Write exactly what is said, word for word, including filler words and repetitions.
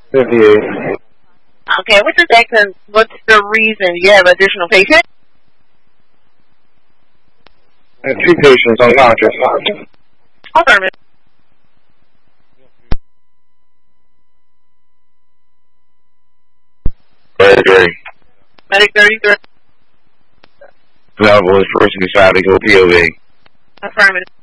fifty-eight. Okay, what's the second, what's the reason you have additional patients? I have two patients unconscious. Affirmative. thirty-three. Medic thirty-three. Level is person decided to go P O V. Affirmative.